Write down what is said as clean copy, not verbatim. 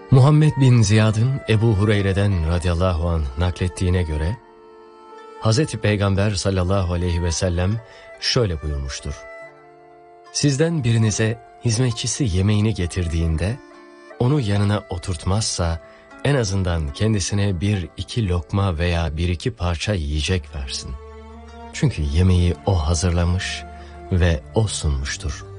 Muhammed bin Ziyad'ın Ebu Hureyre'den radıyallahu anh naklettiğine göre, Hazreti Peygamber sallallahu aleyhi ve sellem şöyle buyurmuştur. Sizden birinize hizmetçisi yemeğini getirdiğinde, onu yanına oturtmazsa, en azından kendisine 1-2 lokma veya 1-2 parça yiyecek versin. Çünkü yemeği o hazırlamış ve o sunmuştur.